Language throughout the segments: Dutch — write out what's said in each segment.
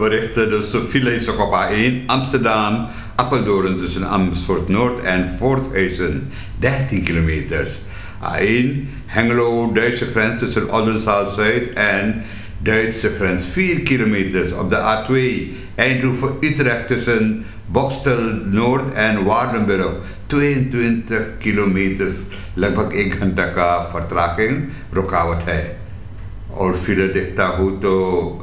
berichten. Dus de file is ook op A1 Amsterdam, Apeldoorn tussen Amersfoort Noord en Voorthuizen, 13 kilometers. A1 Hengelo, Duitse grens tussen Oldenzaal Zuid en Duitse grens, 4 kilometers. Op de A2 Eindhoven Utrecht tussen Bokstel Noord en Waardenburg, 22 kilometer. लगभग 1 घंटा का vertraging, रुकावट है. और फिर देखता हूँ तो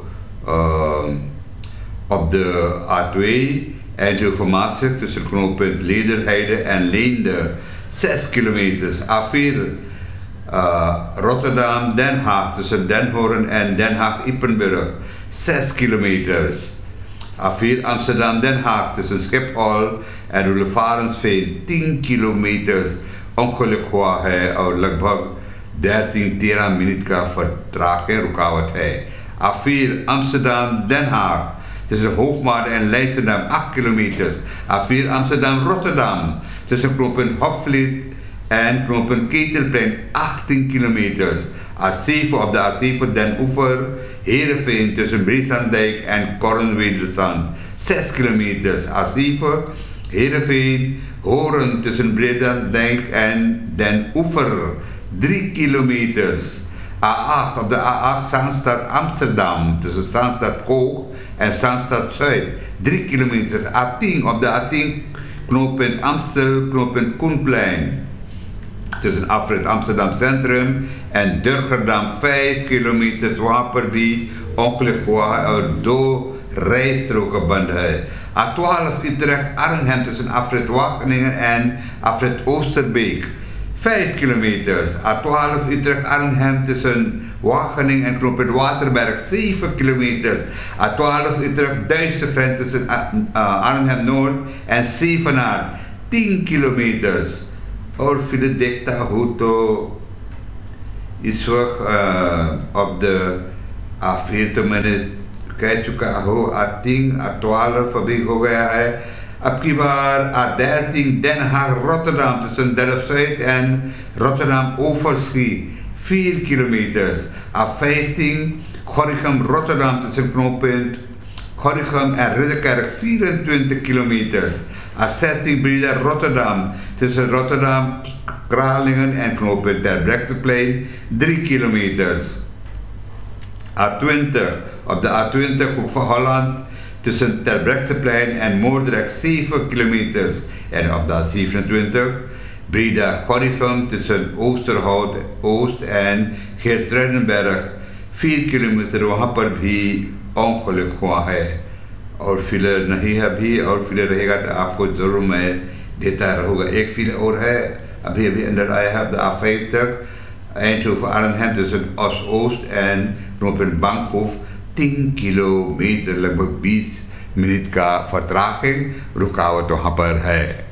op de A2 Eindhoven Maastricht tussen knooppunt Lederheide en Leende, 6 kilometers. A4 Rotterdam Den Haag tussen Den Hoorn en Den Haag Ippenburg, 6 kilometers. A4 Amsterdam Den Haag tussen Schiphol en Roelevarensveen, 10 kilometers. ongeluk हुआ है और लगभग 13 मिनट का vertraging रुकावट है. A4 Amsterdam Den Haag tussen Hoogmaar en Leidschendam, 8 kilometers. A4 Amsterdam Rotterdam tussen knooppunt Hofvliet en knooppunt Ketelplein, 18 kilometers. A7 op de A7 Den Oever Heerenveen tussen Breeslanddijk en Kornwederzand, 6 kilometers. A7 Heerenveen Horen tussen Breeslanddijk en Den Oever, 3 kilometers. A8 op de A8 Zaanstad Amsterdam tussen Zaanstad Hoog en Zaanstad Zuid, 3 kilometers. A10 op de A10 knooppunt Amstel, knooppunt Koenplein tussen afrit Amsterdam Centrum en Durgerdam, 5 kilometers. वहाँ पर भी ongeluk हुआ है और 2 rijstroken band है. A12 Utrecht Arnhem tussen afrit Wageningen en afrit Oosterbeek, 5 kilometers. A12 Utrecht Arnhem tussen Wageningen en knooppunt Waterberg, 7 kilometers. A12 Utrecht Duitse grens tussen Arnhem Noord en Zevenaar, 10 kilometers. और फिर देखता हूँ तो इस वक्त अब फिर तो मैंने कह चुका हूँ A10 A12 अभी हो गया है. अब की बार A13 Den Haag Rotterdam tussen Delft-Zuid en Rotterdam Overschie, 4 kilometers. A15 Gorinchem Rotterdam tussen knooppunt Gorinchem en Ridderkerk, 24 kilometers. A16 Breda Rotterdam tussen Rotterdam Kralingen en knooppunt Terbrechtseplein, 3 kilometers. A20 op de A20 Hoek van Holland tussen Terbrechtseplein en Moordrecht, 7 kilometers. En op de A27 Breda Gorinchem tussen Oosterhout Oost en Geertruidenberg, 4 किलोमीटर. वहाँ पर भी ongeluk हुआ है और फिलर नहीं है अभी, और फिलर रहेगा तो आपको ज़रूर मैं देता रहूँगा. एक फिलर और है अभी अंदर आया है. De A50 Eindhoven Arnhem tussen Os-Oost en knooppunt Bankhoef, 10 किलोमीटर. लगभग 20 मिनट का vertraging, रुकावट वहाँ पर है.